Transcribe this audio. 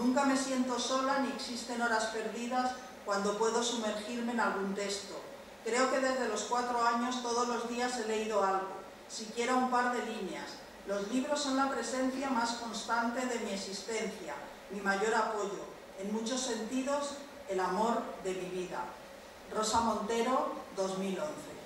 Nunca me siento sola ni existen horas perdidas cuando puedo sumergirme en algún texto. Creo que desde los 4 años todos los días he leído algo, siquiera un par de líneas. Los libros son la presencia más constante de mi existencia, mi mayor apoyo, en muchos sentidos, el amor de mi vida. Rosa Montero, 2011.